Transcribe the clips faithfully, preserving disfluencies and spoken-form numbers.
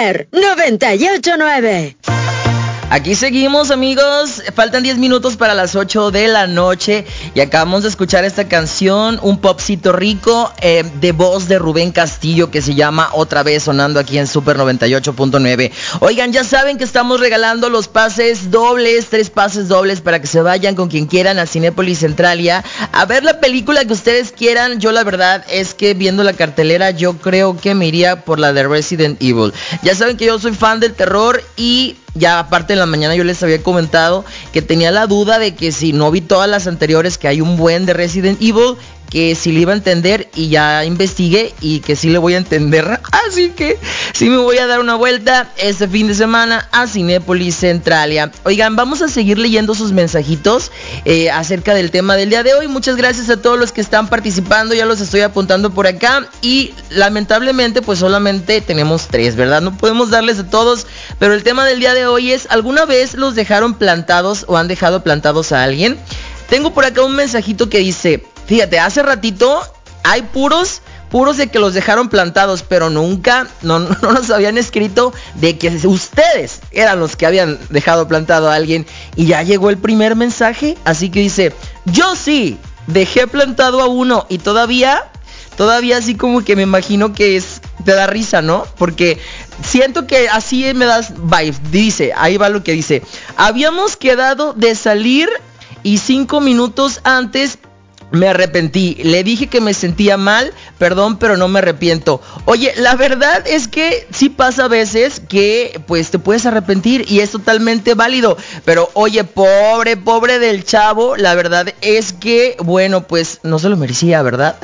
Super noventa y ocho nueve. Aquí seguimos, amigos, faltan diez minutos para las ocho de la noche y acabamos de escuchar esta canción, un popcito rico, eh, de voz de Rubén Castillo, que se llama Otra Vez, sonando aquí en Super noventa y ocho punto nueve. Oigan, ya saben que estamos regalando los pases dobles, tres pases dobles para que se vayan con quien quieran a Cinépolis Centralia a ver la película que ustedes quieran. Yo la verdad es que viendo la cartelera yo creo que me iría por la de Resident Evil. Ya saben que yo soy fan del terror y ya aparte en la mañana yo les había comentado que tenía la duda de que si no vi todas las anteriores, que hay un buen de Resident Evil, que si le iba a entender, y ya investigué y que sí le voy a entender. Así que sí me voy a dar una vuelta este fin de semana a Cinépolis Centralia. Oigan, vamos a seguir leyendo sus mensajitos eh, acerca del tema del día de hoy. Muchas gracias a todos los que están participando, ya los estoy apuntando por acá. Y lamentablemente pues solamente tenemos tres, ¿verdad? No podemos darles a todos, pero el tema del día de hoy es: ¿alguna vez los dejaron plantados o han dejado plantados a alguien? Tengo por acá un mensajito que dice: fíjate, hace ratito hay puros, puros de que los dejaron plantados, pero nunca, no, no nos habían escrito de que ustedes eran los que habían dejado plantado a alguien. Y ya llegó el primer mensaje, así que dice: yo sí, dejé plantado a uno y todavía, todavía así como que me imagino que es, te da risa, ¿no? Porque siento que así me das vibe. Dice, ahí va lo que dice: habíamos quedado de salir y cinco minutos antes me arrepentí, le dije que me sentía mal, perdón, pero no me arrepiento. Oye, la verdad es que sí pasa a veces que pues te puedes arrepentir y es totalmente válido. Pero oye, pobre, pobre del chavo, la verdad es que, bueno, pues no se lo merecía, ¿verdad?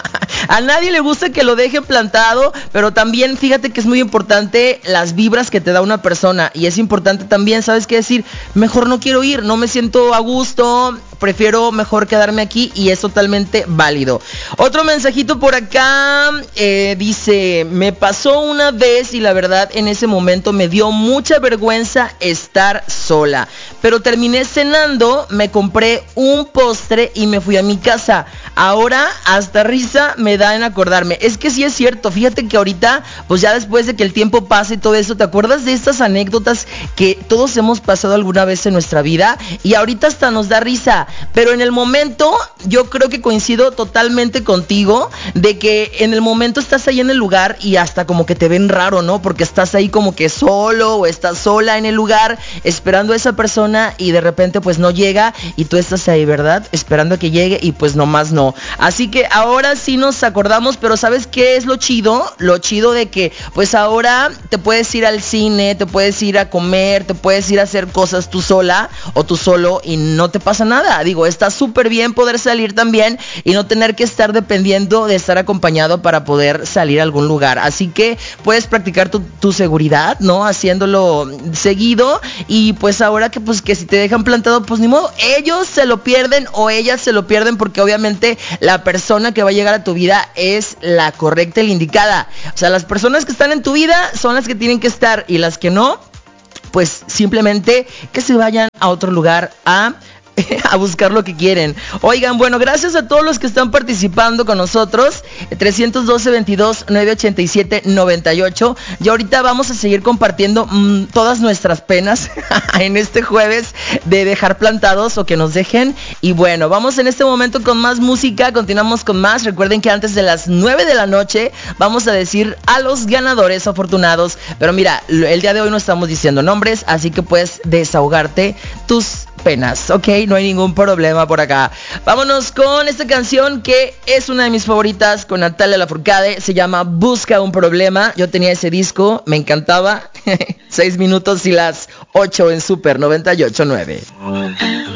A nadie le gusta que lo dejen plantado, pero también fíjate que es muy importante las vibras que te da una persona. Y es importante también, ¿sabes qué decir? Mejor no quiero ir, no me siento a gusto, prefiero mejor quedarme aquí, y es totalmente válido. Otro mensajito por acá, eh, dice: me pasó una vez y la verdad en ese momento me dio mucha vergüenza estar sola, pero terminé cenando, me compré un postre y me fui a mi casa. Ahora hasta risa me da en acordarme. Es que sí es cierto, fíjate que ahorita, pues ya después de que el tiempo pase y todo eso, ¿te acuerdas de estas anécdotas que todos hemos pasado alguna vez en nuestra vida? Y ahorita hasta nos da risa, pero en el momento yo creo que coincido totalmente contigo, de que en el momento estás ahí en el lugar y hasta como que te ven raro, ¿no? Porque estás ahí como que solo o estás sola en el lugar esperando a esa persona y de repente pues no llega y tú estás ahí, ¿verdad? Esperando a que llegue y pues nomás no. Así que ahora sí nos acordamos, pero ¿sabes qué es lo chido? Lo chido de que pues ahora te puedes ir al cine, te puedes ir a comer, te puedes ir a hacer cosas tú sola o tú solo y no te pasa nada. Digo, está súper bien poder salir también y no tener que estar dependiendo de estar acompañado para poder salir a algún lugar. Así que puedes practicar tu, tu seguridad, ¿no? Haciéndolo seguido. Y pues ahora que pues que si te dejan plantado, pues ni modo, ellos se lo pierden o ellas se lo pierden, porque obviamente la persona que va a llegar a tu vida es la correcta y la indicada. O sea, las personas que están en tu vida son las que tienen que estar, y las que no, pues simplemente que se vayan a otro lugar a a buscar lo que quieren. Oigan, bueno, gracias a todos los que están participando con nosotros. Trescientos doce, veintidós, nueve ochenta y siete, noventa y ocho. Y ahorita vamos a seguir compartiendo mmm, todas nuestras penas en este jueves de dejar plantados o que nos dejen. Y bueno, vamos en este momento con más música. Continuamos con más. Recuerden que antes de las nueve de la noche vamos a decir a los ganadores afortunados. Pero mira, el día de hoy no estamos diciendo nombres, así que puedes desahogarte tus penas, ¿ok? No hay ningún problema por acá. Vámonos con esta canción que es una de mis favoritas, con Natalia Lafourcade. Se llama Busca un Problema. Yo tenía ese disco, me encantaba. Seis minutos y las ocho en Super noventa y ocho nueve.